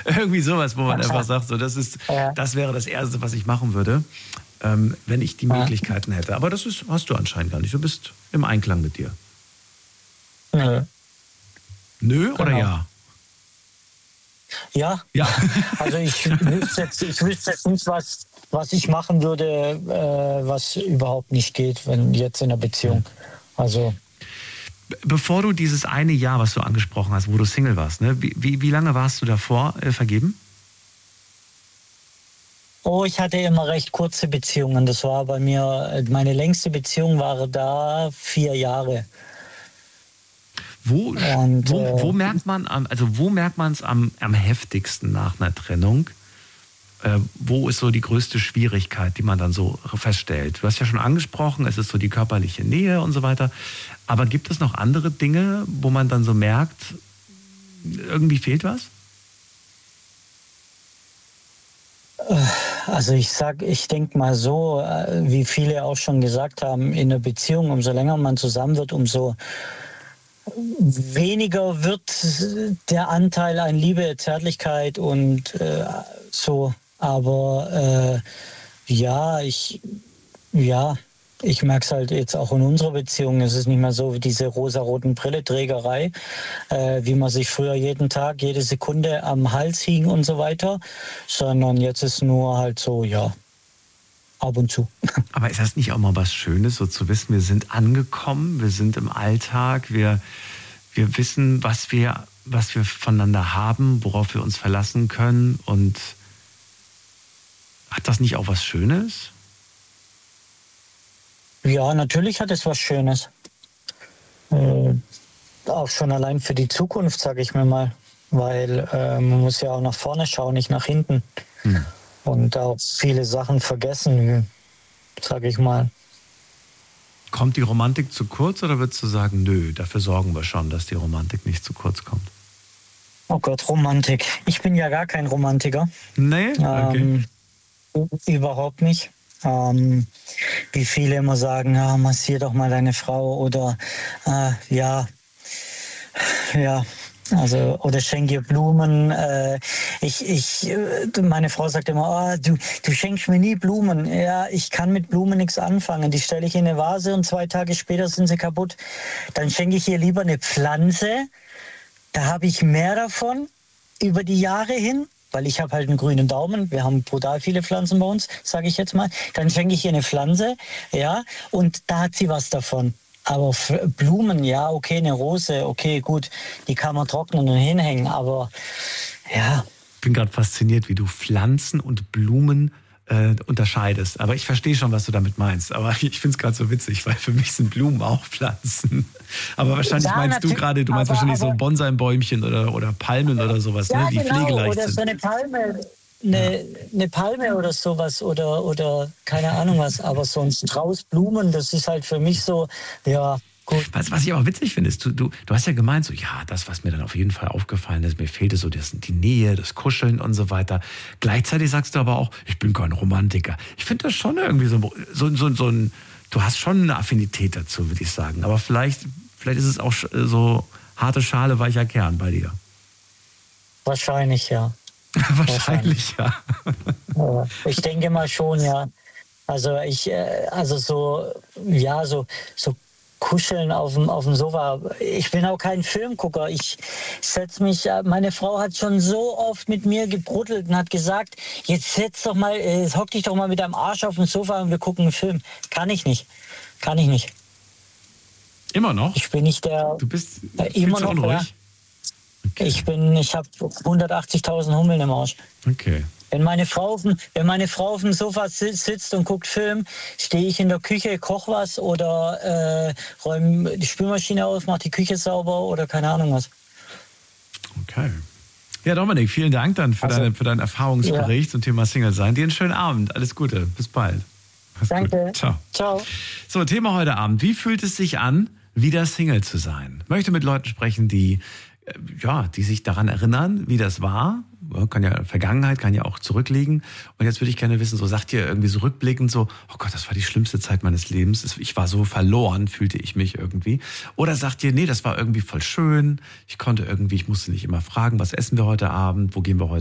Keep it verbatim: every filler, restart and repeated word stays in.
Irgendwie sowas, wo man einfach sagt, so, das ist, Ja. das wäre das Erste, was ich machen würde, ähm, wenn ich die Ja. Möglichkeiten hätte. Aber das ist, hast du anscheinend gar nicht. Du bist im Einklang mit dir. Nö. Nö oder Genau. ja? Ja, Ja. also ich wüsste jetzt, ich wüsste jetzt nicht, was, was ich machen würde, äh, was überhaupt nicht geht, wenn jetzt in einer Beziehung. Also Bevor du dieses eine Jahr, was du angesprochen hast, wo du Single warst, ne, wie, wie, wie lange warst du davor äh, vergeben? Oh, ich hatte immer recht kurze Beziehungen. Das war bei mir, meine längste Beziehung war da vier Jahre. Wo, Und, wo, äh, wo merkt man, am- also wo merkt man es am, am heftigsten nach einer Trennung? Äh, wo ist so die größte Schwierigkeit, die man dann so feststellt? Du hast ja schon angesprochen, es ist so die körperliche Nähe und so weiter. Aber gibt es noch andere Dinge, wo man dann so merkt, irgendwie fehlt was? Also ich sag, ich denke mal so, äh, wie viele auch schon gesagt haben, in einer Beziehung, umso länger man zusammen wird, umso weniger wird der Anteil an Liebe, Zärtlichkeit und äh, so. Aber äh, ja, ich ja, ich merke es halt jetzt auch in unserer Beziehung. Es ist nicht mehr so wie diese rosaroten Brilleträgerei, äh, wie man sich früher jeden Tag, jede Sekunde am Hals hing und so weiter, sondern jetzt ist nur halt so, ja, ab und zu. Aber ist das nicht auch mal was Schönes, so zu wissen, wir sind angekommen, wir sind im Alltag, wir, wir wissen, was wir, was wir voneinander haben, worauf wir uns verlassen können, und hat das nicht auch was Schönes? Ja, natürlich hat es was Schönes. Äh, auch schon allein für die Zukunft, sage ich mir mal. Weil äh, man muss ja auch nach vorne schauen, nicht nach hinten. Hm. Und auch viele Sachen vergessen, sage ich mal. Kommt die Romantik zu kurz oder würdest du sagen, nö, dafür sorgen wir schon, dass die Romantik nicht zu kurz kommt? Oh Gott, Romantik. Ich bin ja gar kein Romantiker. Nee? Okay. Ähm, überhaupt nicht. Ähm, wie viele immer sagen, ja, massier doch mal deine Frau oder äh, ja, ja, also oder schenk ihr Blumen. Äh, ich, ich, äh, meine Frau sagt immer, oh, du, du schenkst mir nie Blumen. Ja, ich kann mit Blumen nichts anfangen. Die stelle ich in eine Vase und zwei Tage später sind sie kaputt. Dann schenke ich ihr lieber eine Pflanze. Da habe ich mehr davon über die Jahre hin. Weil ich habe halt einen grünen Daumen, wir haben brutal viele Pflanzen bei uns, sage ich jetzt mal. Dann schenke ich ihr eine Pflanze, ja, und da hat sie was davon. Aber Blumen, ja, okay, eine Rose, okay, gut, die kann man trocknen und hinhängen, aber ja. Ich bin gerade fasziniert, wie du Pflanzen und Blumen äh, unterscheidest. Aber ich verstehe schon, was du damit meinst. Aber ich finde es gerade so witzig, weil für mich sind Blumen auch Pflanzen. Aber wahrscheinlich Ja, meinst du natürlich, gerade, du meinst aber- wahrscheinlich aber- so Bonsai-Bäumchen oder, oder Palmen oder sowas, Ja, ne, die genau, pflegeleicht oder sind. so eine Palme, eine, eine Palme oder sowas oder, oder keine Ahnung was, aber so ein Strauß Blumen, das ist halt für mich so, ja, gut. Was, was ich aber witzig finde, ist, du, du, du hast ja gemeint, so, ja, das, was mir dann auf jeden Fall aufgefallen ist, mir fehlte so das, die Nähe, das Kuscheln und so weiter. Gleichzeitig sagst du aber auch, ich bin kein Romantiker. Ich finde das schon irgendwie so, so, so, so ein, du hast schon eine Affinität dazu, würde ich sagen. Aber vielleicht, vielleicht ist es auch so harte Schale, weicher Kern bei dir. Wahrscheinlich, ja. Wahrscheinlich, ja. Ja, ich denke mal schon, ja. Also ich, äh, also so, ja, so, so kuscheln auf dem, auf dem Sofa. Ich bin auch kein Filmgucker. Ich setze mich, äh, meine Frau hat schon so oft mit mir gebruddelt und hat gesagt, jetzt setz doch mal, äh, hock dich doch mal mit deinem Arsch auf dem Sofa und wir gucken einen Film. Kann ich nicht. Kann ich nicht. Immer noch? Ich bin nicht der. Du bist äh, immer fühlst du noch, ja. unruhig? Okay. Ich bin, ich habe hundertachtzigtausend Hummeln im Arsch. Okay. Wenn meine Frau auf dem, wenn meine Frau auf dem Sofa sitzt und guckt Film, stehe ich in der Küche, koche was oder äh, räume die Spülmaschine auf, mache die Küche sauber oder keine Ahnung was. Okay. Ja, Dominik, vielen Dank dann für, Also, deine, für deinen Erfahrungsbericht ja. zum Thema Single sein. Dir einen schönen Abend. Alles Gute. Bis bald. Mach's Danke. Gut. Ciao. Ciao. So, Thema heute Abend. Wie fühlt es sich an, wieder Single zu sein? Ich möchte mit Leuten sprechen, die, äh, ja, die sich daran erinnern, wie das war. Ja, kann ja Vergangenheit, kann ja auch zurückliegen. Und jetzt würde ich gerne wissen, so sagt ihr irgendwie so rückblickend so, oh Gott, das war die schlimmste Zeit meines Lebens. Ich war so verloren, fühlte ich mich irgendwie. Oder sagt ihr, nee, das war irgendwie voll schön. Ich konnte irgendwie, ich musste nicht immer fragen, was essen wir heute Abend, wo gehen wir heute